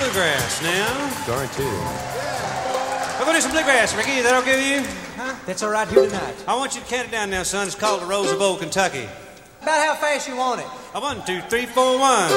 bluegrass now. Guaranteed. We're going to do some bluegrass, Ricky. Is that okay with you? Huh? That's all right here tonight. I want you to count it down now, son. It's called the Rose of Old Kentucky. About how fast you want it? 1, 2, 3, 4, 1.